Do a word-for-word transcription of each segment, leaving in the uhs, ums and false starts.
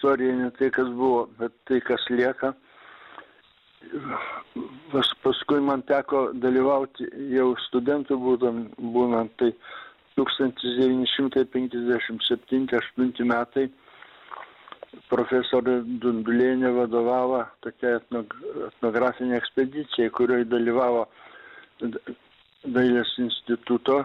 istorija ne tai, kas buvo, bet tai, kas lieka. Pas, paskui man teko dalyvauti jau studentų būdant, būnant, tai tūkstantis devyni šimtai penkiasdešimt septinti aštunti metai profesorė Dundulienė vadovavo tokia etnografinė ekspedicija, kurioje dalyvavo Dailės instituto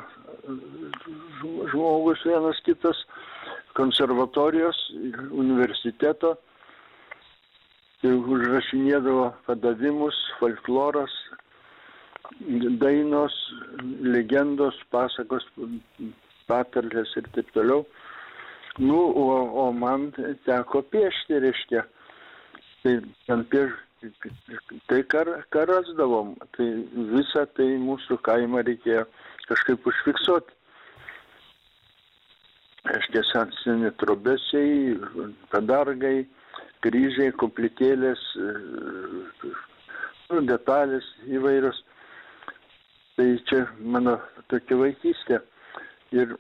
žmogus vienas kitas, konservatorijos, universiteto. Ir užrašinėdavo padavimus, folkloras, dainos, legendos, pasakos, patarlės ir taip toliau. Nu, o, o man teko piešti, reiškia. Tai, pieš, tai ką, ką rasdavom, tai visą tai mūsų kaimą reikėjo kažkaip užfiksuoti. Reiškia, seni trobesiai, padargai, kryžiai, koplytėlės, detalės įvairios. Tai čia mano tokia vaikystė. Ir,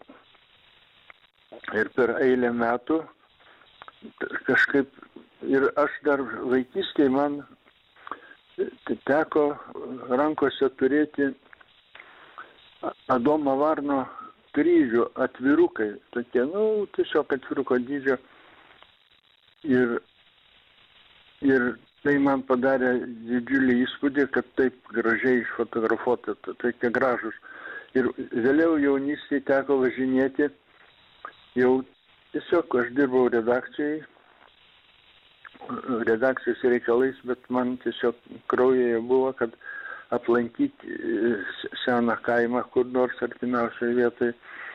ir per eilę metų kažkaip, ir aš dar vaikystėje man teko rankose turėti Adomo Varno kryžių atvirukai. Tokie, nu, tiesiog atviruko dydžio. Ir Ir tai man padarė didžiulį įspūdį, kad taip gražiai išfotografuota, tokie gražus. Ir vėliau jaunystėje teko važinėti, jau tiesiog aš dirbau redakcijai, redakcijos reikalais, bet man tiesiog kraujyje buvo, kad aplankyti seną kaimą, kur nors artimiausioje vietoje,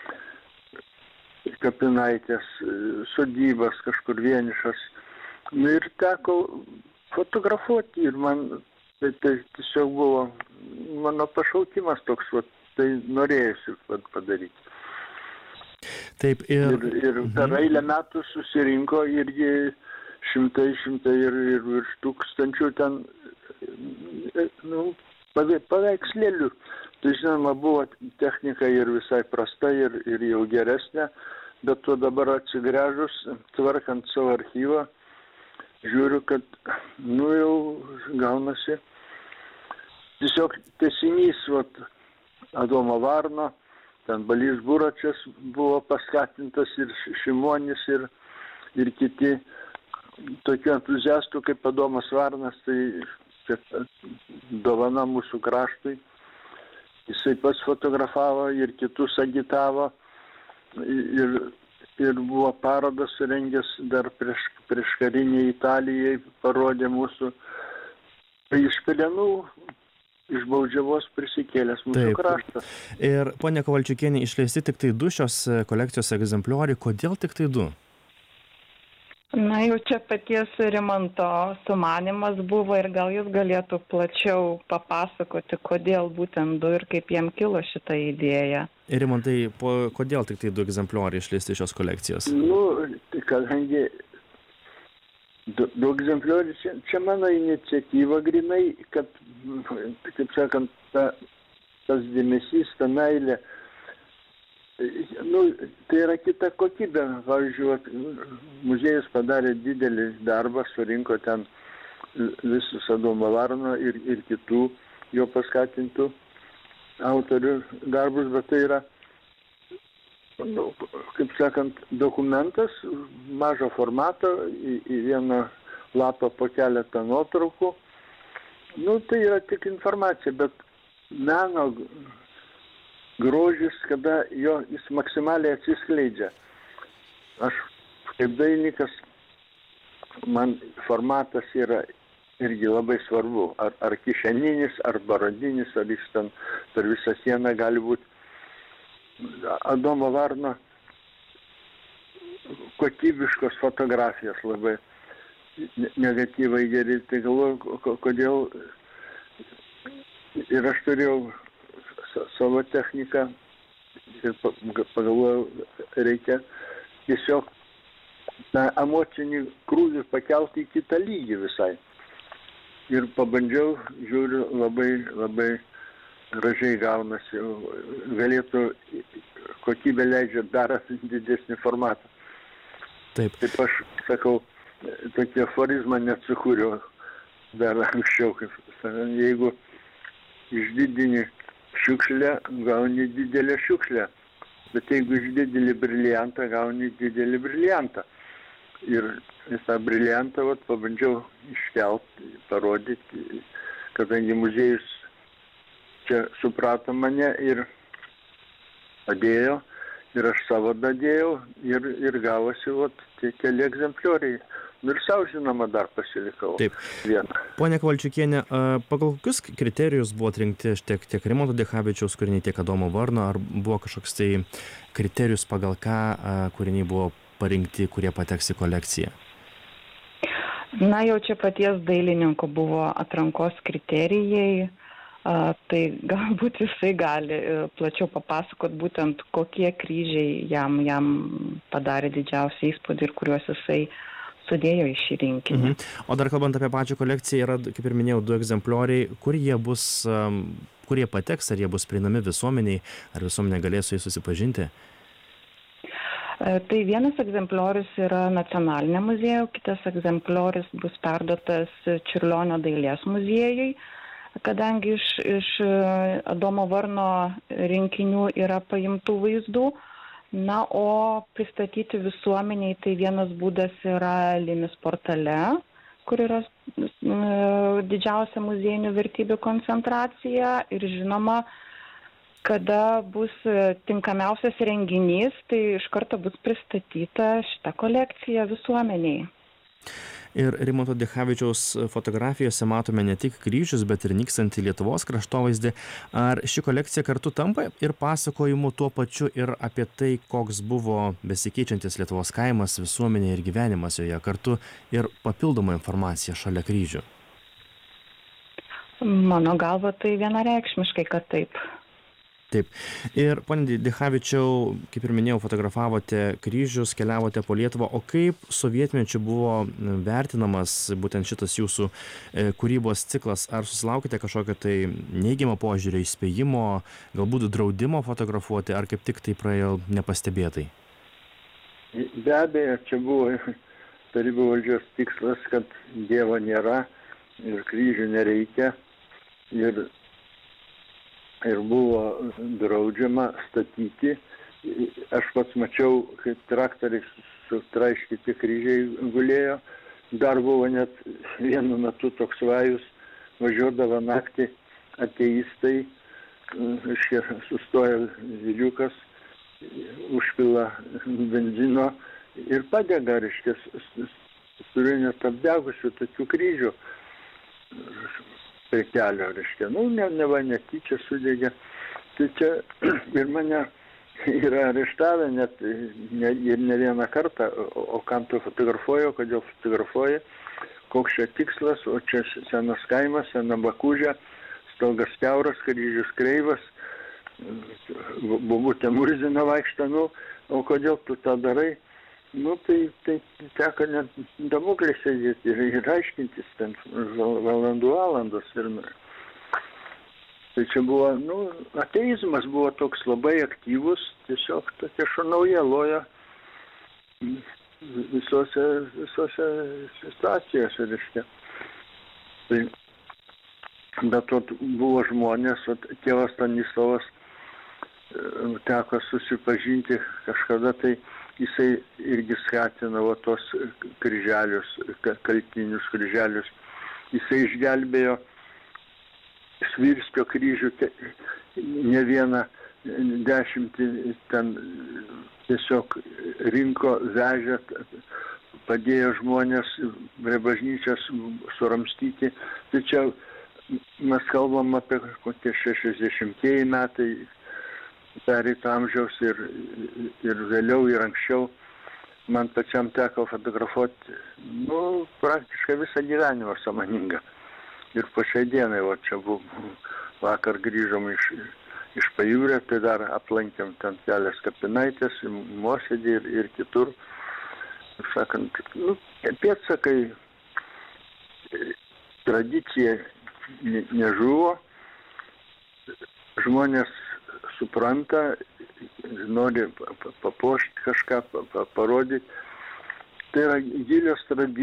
kapinaitės, sodybas, kažkur vienišas. Nu ir teko fotografuoti ir man tai, tai tiesiog buvo mano pašaukimas toks, va, tai norėjusi padaryti. Taip, ir... Ir, ir per eilę metų susirinko irgi šimtai, šimtai ir, ir virš tūkstančių ten, nu, paveikslėlių. Tai žinoma, buvo technika ir visai prasta, ir, ir jau geresnė, bet to dabar atsigręžus, tvarkant savo archyvą, žiūriu, kad, nu, jau gaunasi tiesiog tęsinys, vat, Adomo Varno, ten Balys Buračas buvo paskatintas ir Šimonis ir, ir kiti tokių entuziastų kaip Adomas Varnas, tai dovana mūsų kraštui. Jisai pats fotografavo ir kitus agitavo ir Ir buvo parodas surengęs dar prieš, prieš karinį Italijai, parodė mūsų iš Pelenų, iš Baudžiavos prisikėlęs mūsų Taip. kraštas. Ir ponia Kovalčiukienė, išleisti tik tai du šios kolekcijos egzemplioriai. Kodėl tik tai du? Na, jau čia paties Rimanto sumanimas buvo ir gal jis galėtų plačiau papasakoti, kodėl būtent du ir kaip jam kilo šitą idėją. Ir Rimantai, po, kodėl tik tai du egzemplioriai išleisti šios kolekcijos? Nu, kadangi du, du egzemplioriai, čia, čia mano iniciatyva grinai, kad, kaip sakant, ta, tas dėmesys, ta meilė, nu, tai yra kita kokybė. Pavyzdžiui, muziejus padarė didelį darbą, surinko ten visus Adomo Varno ir, ir kitų jo paskatintų autorių darbus, bet tai yra, nu, kaip sakant, dokumentas mažo formato, į, į vieną lapą po keletą nuotraukų. Nu, tai yra tik informacija, bet meno grožis, kada jo jis maksimaliai atsiskleidžia. Aš kaip dailininkas, man formatas yra irgi labai svarbu. Ar, ar kišeninis, ar barodinis, ar jis ten per visą sieną gali būti. Adomo Varno kokybiškos fotografijos labai negatyvai geri. Tai galvoju, kodėl. Ir aš turėjau savo techniką ir pagalvojau, reikia tiesiog tą emocinį krūvį pakelti į kitą lygį visai. Ir pabandžiau, žiūriu, labai, labai gražiai gaunasi. Galėtų, kokybė leidžia dar didesnį formatą. Taip. Taip aš sakau, tokį aforizmą net sukūriau dar anksčiau, kaip sakant, jeigu išdidini šiukšlę, gauni didelę šiukšlę, bet jeigu išdidini briliantą, gauni didelį briliantą. Ir tą briliantą vat, pabandžiau iškelti, parodyti, kadangi muziejus čia suprato mane ir padėjo, ir aš savo dadėjau, ir, ir gavosi vat, tie keli egzemplioriai. Ir savo, žinoma, dar pasilikau. Taip. Vieną. Pone Kovalčiukiene, pagal kokius kriterijus buvo atrinkti tiek, tiek Rimanto Dichavičiaus kūriniai, tiek Adomo Varno, ar buvo kažkoks tai kriterijus, pagal ką kūriniai buvo parinkti, kurie pateks į kolekciją? Na, jau čia paties dailininko buvo atrankos kriterijai, a, tai galbūt jisai gali plačiau papasakot būtent kokie kryžiai jam, jam padarė didžiausią įspūdį ir kuriuos jisai sudėjo į šį rinkinį. Mhm. O dar kalbant apie pačią kolekciją, yra, kaip ir minėjau, du egzemplioriai, kur jie bus, kur jie pateks, ar jie bus prieinami visuomeniai, ar visuomenė galės su jais susipažinti? Tai vienas egzempliorius yra Nacionaliniam muziejui, kitas egzempliorius bus perduotas Čiurlionio dailės muziejui, kadangi iš, iš Adomo Varno rinkinių yra paimtų vaizdų. Na, o pristatyti visuomeniai tai vienas būdas yra Limis portale, kur yra didžiausia muziejinių vertybių koncentracija ir žinoma, kada bus tinkamiausias renginys, tai iš karto bus pristatyta šita kolekcija visuomeniai. Ir Rimanto Dichavičiaus fotografijose matome ne tik kryžius, bet ir nykstantį Lietuvos kraštovaizdį. Ar ši kolekcija kartu tampa ir pasakojimu tuo pačiu ir apie tai, koks buvo besikeičiantis Lietuvos kaimas, visuomenė ir gyvenimas joje, kartu ir papildoma informacija šalia kryžių? Mano galva, tai vienareikšmiškai, kad taip. Taip. Ir, pone Dichavičiau, kaip ir minėjau, fotografavote kryžius, keliavote po Lietuvą, o kaip sovietmečiu buvo vertinamas būtent šitas jūsų kūrybos ciklas? Ar susilaukite kažkokio tai neigiamo požiūrio, įspėjimo, galbūt draudimo fotografuoti, ar kaip tik tai praėjo nepastebėtai? Be abejo, čia buvo tarybų valdžios tikslas, kad Dievo nėra ir kryžių nereikia. Ir ir buvo draudžiama statyti. Aš pats mačiau, kaip traktoriais sutraiškyti kryžiai gulėjo. Dar buvo net vienu metu toks vajus, važiuodavo naktį ateistai, sustoja viliukas, užpila benzino ir padega, reiškia, turiu net apdegusių tokių kryžių prie kelio, reiškia, nu, ne, ne va netyčia sudegė. Tai čia ir mane yra areštavę net ne, ir ne vieną kartą, o, o kam tu fotografuoji, o kodėl fotografuoji, koks čia tikslas, o čia senas kaimas, sena bakūžė, stogas kiauras, kryžius kreivas, bobutė murzina vaikšta, nu, o kodėl tu tą darai? Nu, tai, tai teko net damoklės sėdėti ir, ir aiškintis ten valandų valandos. Ir, tai čia buvo, nu, ateizmas buvo toks labai aktyvus, tiesiog tokia šunauja loja visose, visose situacijose, reiškia. Tai, bet to buvo žmonės, o tėvas Stanislovas teko susipažinti kažkada, tai jisai irgi skatino va, tos kryželius, kaltinius kryželius. Jisai išgelbėjo Svirskio kryžių, ne vieną dešimtį ten tiesiog rinko, vežė, padėjo žmonės prie bažnyčios suramstyti. Tai čia mes kalbam apie kokie šešiasdešimtieji metai, pereito amžiaus ir, ir vėliau ir anksčiau. Man pačiam teko fotografuoti, nu, praktiškai visą gyvenimą sąmoningą. Ir po šiai dienai, va, čia buvo, vakar grįžom iš, iš Pajūrio, tai dar aplankėm ten kelias kapinaitės, Mosėdį ir, ir kitur. Ir sakant, nu, pėdsakai, tradicija nežuvo, žmonės supranta, nori papuošti kažką, parodyti. Tai yra gilios tradicijos.